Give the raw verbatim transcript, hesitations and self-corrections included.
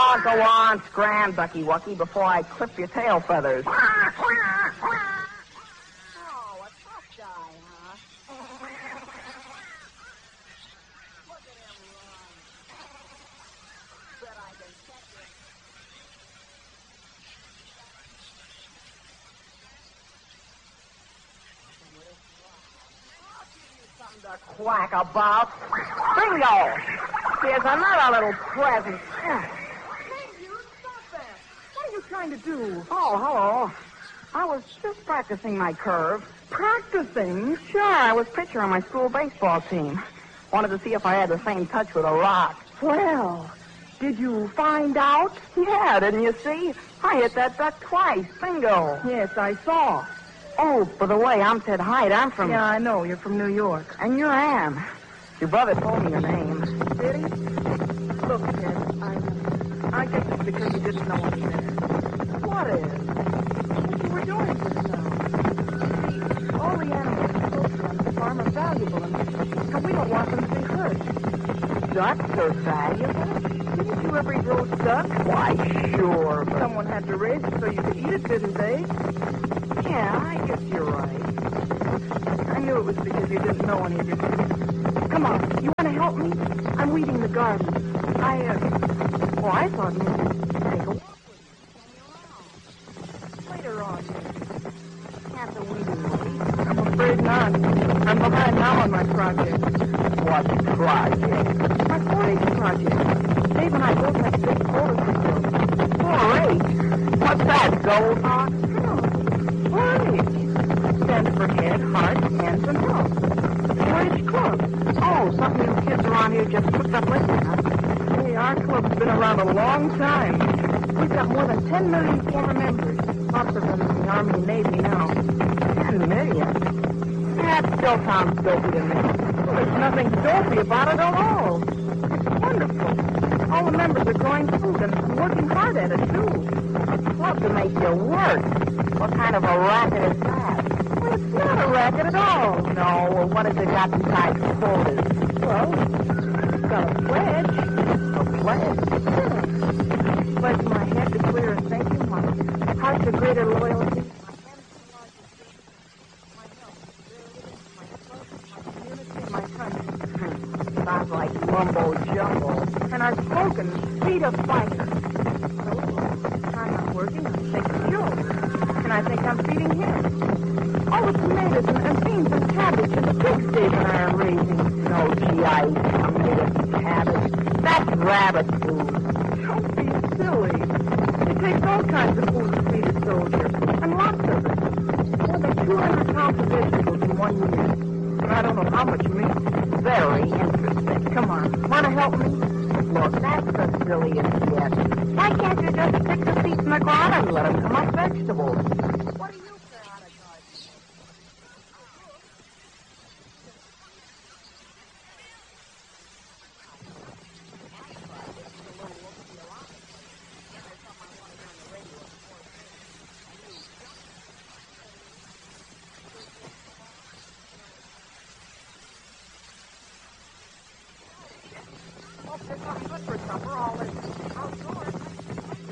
on, go on. Scram, Ducky Wucky, before I clip your tail feathers. Oh, a tough guy, huh? Look at him run. Bet I can catch him. I'll give you something to quack about. Bingo! Here's another little present. Hey, you, stop that. What are you trying to do? Oh, hello. I was just practicing my curve. Practicing? Sure, I was pitcher on my school baseball team. Wanted to see if I had the same touch with a rock. Well, did you find out? Yeah, didn't you see? I hit that duck twice. Bingo. Yes, I saw. Oh, by the way, I'm Ted Hyde. I'm from... Yeah, I know. You're from New York. And you're Ann. Your brother told me your name. Did he? Look, Ted, I, I guess it's because you didn't know any better. What is? What you were doing just now. See, all the animals and children on the farm are valuable, and, and we don't want them to be hurt. Ducks are valuable? Didn't you ever eat roast duck? Why, sure, but... Someone had to raise it so you could eat it, didn't they? Yeah, I guess you're right. I knew it was because you didn't know any different. Come on, you want to help me? I'm weeding the garden. I, uh... Oh, I thought maybe take a walk with you. Later on. Can't the weeding wait? I'm afraid not. I'm behind now on my project. What project? My four H project. Dave and I both have big quotas to fill. four H? What's that, gold hawk? No. four H. Stands for head, heart, hands, and health. four H club. Oh, something you kids around here just hooked up lately, huh? Hey, our club's been around a long time. We've got more than ten million former members. Lots of them in the Army and Navy now. Ten million? That still sounds dopey to me. Well, there's nothing dopey about it at all. It's wonderful. All the members are growing food and working hard at it, too. A club to make you work. What kind of a racket is that? Well, it's not a racket at all. No, well, what has it got besides quotas? Well, it's got a pledge. A pledge? Yeah. Pledge my head to clear and thank you, my heart to greater loyalty, my hands to larger feet, my health to virility, my trust, my community, and my country. Sounds like mumbo jumbo. And our slogan, feed a fighter. So, I'm not working, I'm taking Joe. And I think I'm feeding him. All the tomatoes and, and beans and cabbage and the pigs Dave and I are raising. No G I tomato cabbage. That's rabbit food. Don't be silly. It takes all kinds of food to feed a soldier, and lots of it. More than two hundred pounds of vegetables in one year. And I don't know how much meat. Very interesting. Come on, want to help me? Look, that's the silliest yet. Why can't you just stick the seeds in the ground and let them come up vegetables?